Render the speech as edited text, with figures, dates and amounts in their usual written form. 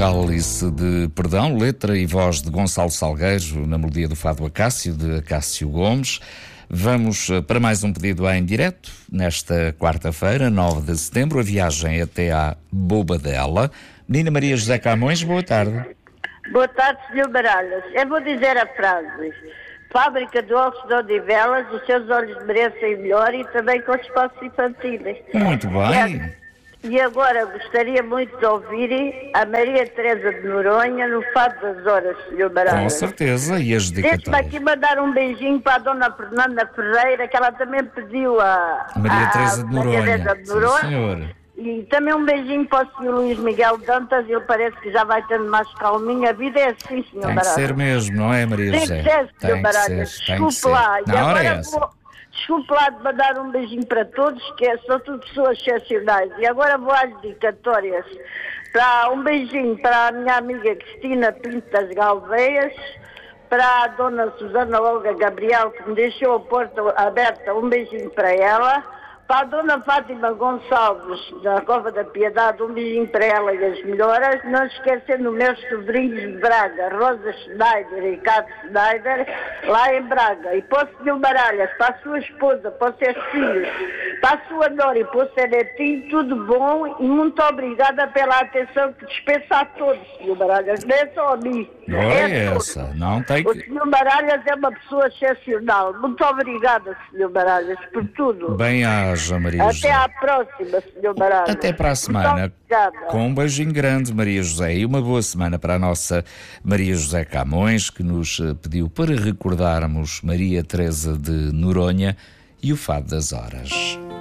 Cálice de Perdão, letra e voz de Gonçalo Salgueiro, na melodia do Fado Acácio, de Acácio Gomes. Vamos para mais um pedido em direto, nesta quarta-feira, 9 de setembro, a viagem até à Bobadela. Menina Maria José Camões, boa tarde. Boa tarde, Sr. Baralhas. Eu vou dizer a frase: fábrica de ovos de Odivelas, os seus olhos merecem melhor, e também com espaços infantis. Muito bem. E agora gostaria muito de ouvir a Maria Teresa de Noronha no Fado das Horas, Sr. Baralhas. Com certeza, e as Deixe-me dedicatórias? aqui mandar um beijinho para a Dona Fernanda Ferreira, que ela também pediu a Maria Teresa de Noronha. Maria Teresa de Noronha. Sim, senhor. E também um beijinho para o Sr. Luís Miguel Dantas, ele parece que já vai tendo mais calminha. A vida é assim, Sr. Tem Baralhas. que ser mesmo, não é, Maria Tem José? que ser, Sr. Tem que Baralhas. ser, tem que Desculpe ser. lá. E Na hora é agora essa. desculpe lá de mandar um beijinho para todos, que são tudo pessoas excepcionais. E agora vou às dedicatórias. Um beijinho para a minha amiga Cristina Pinto das Galveias, para a Dona Susana Olga Gabriel, que me deixou a porta aberta, um beijinho para ela. Para a Dona Fátima Gonçalves, da Cova da Piedade, um beijinho para ela e as melhoras. Não esquecendo os meus sobrinhos de Braga, Rosa Schneider e Ricardo Schneider, lá em Braga. E para o Sr. Baralhas, para a sua esposa, para os seus filhos, para a sua nora e para o seu netinho, tudo bom e muito obrigada pela atenção que dispensa a todos, Sr. Baralhas. Não é só a mim. Não é a todos. essa, não tem O que... Sr. Baralhas é uma pessoa excepcional. Muito obrigada, Sr. Baralhas, por tudo. Bem-aja, Maria José. Até à próxima, Sr. Baralhas. Até para a semana, Muito obrigada. com um beijinho grande, Maria José, e uma boa semana para a nossa Maria José Camões, que nos pediu para recordarmos Maria Teresa de Noronha e o Fado das Horas.